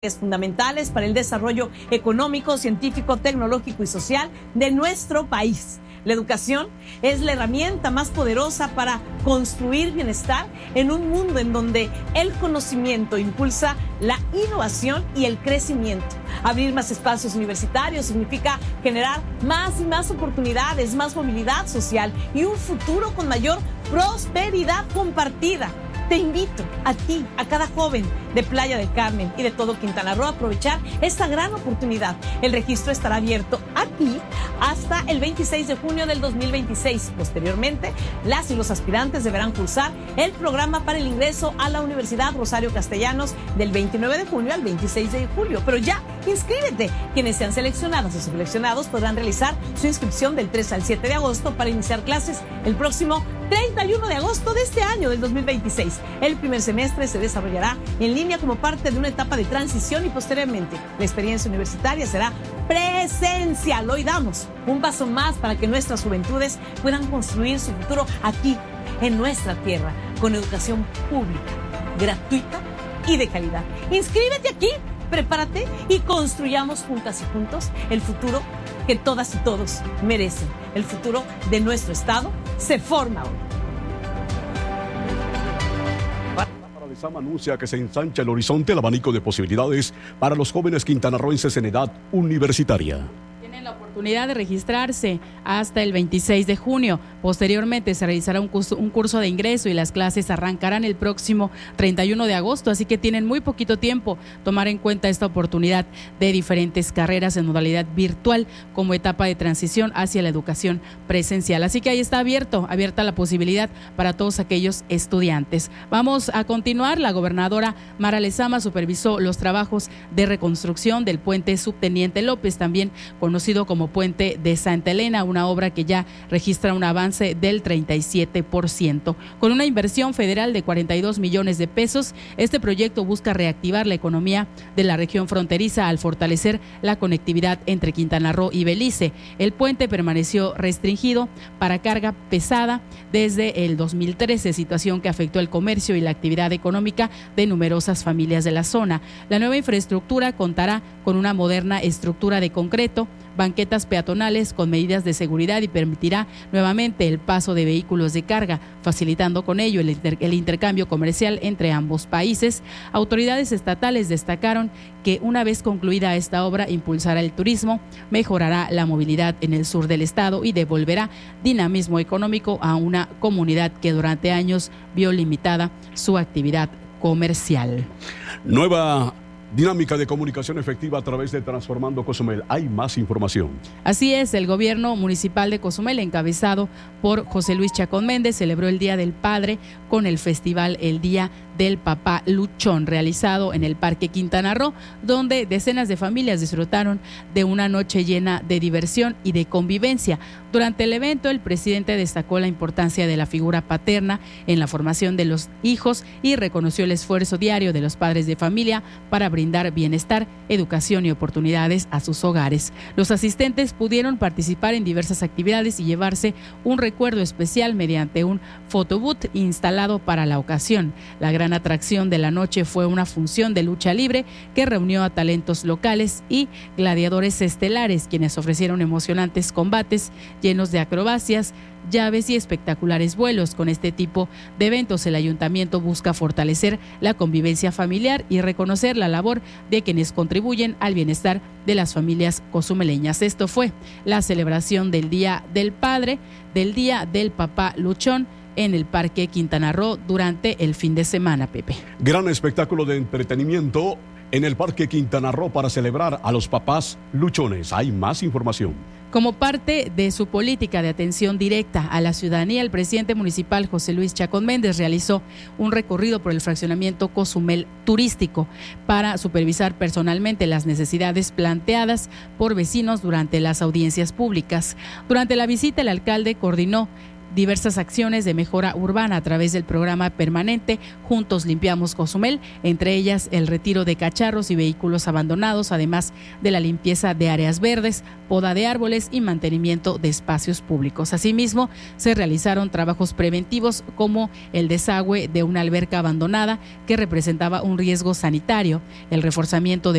fundamentales para el desarrollo económico, científico, tecnológico y social de nuestro país. La educación es la herramienta más poderosa para construir bienestar en un mundo en donde el conocimiento impulsa la innovación y el crecimiento. Abrir más espacios universitarios significa generar más y más oportunidades, más movilidad social y un futuro con mayor prosperidad compartida. Te invito a ti, a cada joven de Playa del Carmen y de todo Quintana Roo a aprovechar esta gran oportunidad. El registro estará abierto aquí hasta el 26 de junio del 2026. Posteriormente, las y los aspirantes deberán cursar el programa para el ingreso a la Universidad Rosario Castellanos del 29 de junio al 26 de julio. Pero ya, inscríbete. Quienes sean seleccionados o seleccionados podrán realizar su inscripción del 3 al 7 de agosto para iniciar clases el próximo 31 de agosto de este año del 2026. El primer semestre se desarrollará en línea como parte de una etapa de transición y posteriormente la experiencia universitaria será presencial. Hoy damos un paso más para que nuestras juventudes puedan construir su futuro aquí, en nuestra tierra, con educación pública, gratuita y de calidad. Inscríbete aquí, prepárate y construyamos juntas y juntos el futuro que todas y todos merecen. El futuro de nuestro estado se forma hoy. Lezama anuncia que se ensancha el horizonte, el abanico de posibilidades para los jóvenes quintanarroenses en edad universitaria. Tienen la oportunidad de registrarse hasta el 26 de junio. Posteriormente se realizará un curso de ingreso y las clases arrancarán el próximo 31 de agosto, así que tienen muy poquito tiempo tomar en cuenta esta oportunidad de diferentes carreras en modalidad virtual como etapa de transición hacia la educación presencial. Así que ahí está abierta la posibilidad para todos aquellos estudiantes. Vamos a continuar. La gobernadora Mara Lezama supervisó los trabajos de reconstrucción del puente Subteniente López, también conocido como Puente de Santa Elena, una obra que ya registra un avance del 37%. Con una inversión federal de 42 millones de pesos, este proyecto busca reactivar la economía de la región fronteriza al fortalecer la conectividad entre Quintana Roo y Belice. El puente permaneció restringido para carga pesada desde el 2013, situación que afectó el comercio y la actividad económica de numerosas familias de la zona. La nueva infraestructura contará con una moderna estructura de concreto, banquetas peatonales con medidas de seguridad y permitirá nuevamente el paso de vehículos de carga, facilitando con ello el intercambio comercial entre ambos países. Autoridades estatales destacaron que una vez concluida esta obra impulsará el turismo, mejorará la movilidad en el sur del estado y devolverá dinamismo económico a una comunidad que durante años vio limitada su actividad comercial. Nueva dinámica de comunicación efectiva a través de Transformando Cozumel. Hay más información. Así es, el gobierno municipal de Cozumel, encabezado por José Luis Chacón Méndez, celebró el Día del Padre con el festival El Día del Papá Luchón, realizado en el Parque Quintana Roo, donde decenas de familias disfrutaron de una noche llena de diversión y de convivencia. Durante el evento, el presidente destacó la importancia de la figura paterna en la formación de los hijos y reconoció el esfuerzo diario de los padres de familia para brindar bienestar, educación y oportunidades a sus hogares. Los asistentes pudieron participar en diversas actividades y llevarse un recuerdo especial mediante un photobooth instalado para la ocasión. La gran atracción de la noche fue una función de lucha libre que reunió a talentos locales y gladiadores estelares, quienes ofrecieron emocionantes combates llenos de acrobacias, llaves y espectaculares vuelos. Con este tipo de eventos, el ayuntamiento busca fortalecer la convivencia familiar y reconocer la labor de quienes contribuyen al bienestar de las familias cozumeleñas. Esto fue la celebración del Día del Padre, del Día del Papá Luchón, en el Parque Quintana Roo durante el fin de semana, Pepe. Gran espectáculo de entretenimiento en el Parque Quintana Roo para celebrar a los papás luchones. Hay más información. Como parte de su política de atención directa a la ciudadanía, el presidente municipal José Luis Chacón Méndez realizó un recorrido por el fraccionamiento Cozumel turístico para supervisar personalmente las necesidades planteadas por vecinos durante las audiencias públicas. Durante la visita, el alcalde coordinó diversas acciones de mejora urbana a través del programa permanente Juntos Limpiamos Cozumel, entre ellas el retiro de cacharros y vehículos abandonados, además de la limpieza de áreas verdes, poda de árboles y mantenimiento de espacios públicos. Asimismo, se realizaron trabajos preventivos como el desagüe de una alberca abandonada que representaba un riesgo sanitario, el reforzamiento de